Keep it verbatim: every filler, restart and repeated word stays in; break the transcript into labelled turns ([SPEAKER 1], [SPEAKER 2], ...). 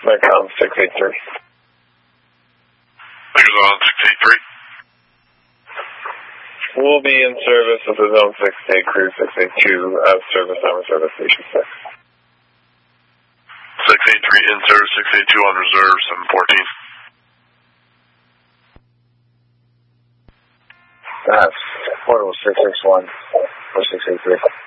[SPEAKER 1] Micron six eight three.
[SPEAKER 2] Figures on six eight three.
[SPEAKER 1] We'll be in service with the Zone six eight Crew six eight two out of service on reserve station six.
[SPEAKER 2] six eight three in service, six eight two on reserve, seven fourteen.
[SPEAKER 1] That's portable six six one or six eight three.